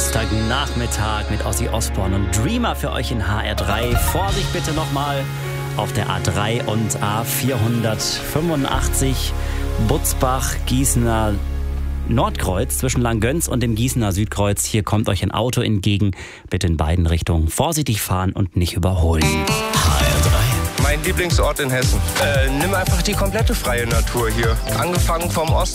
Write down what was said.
Samstagnachmittag mit Ozzy Osbourne und Dreamer für euch in HR3. Vorsicht bitte nochmal auf der A3 und A485 Butzbach-Gießener Nordkreuz zwischen Langgöns und dem Gießener Südkreuz. Hier kommt euch ein Auto entgegen. Bitte in beiden Richtungen vorsichtig fahren und nicht überholen. HR3. Mein Lieblingsort in Hessen. Nimm einfach die komplette freie Natur hier. Angefangen vom Osten